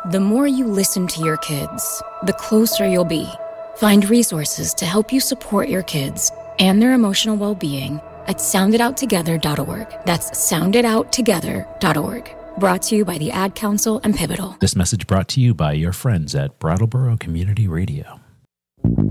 The more you listen to your kids, the closer you'll be. Find resources to help you support your kids and their emotional well-being at soundidouttogether.org. That's soundidouttogether.org. Brought to you by the Ad Council and Pivotal. This message brought to you by your friends at Brattleboro Community Radio.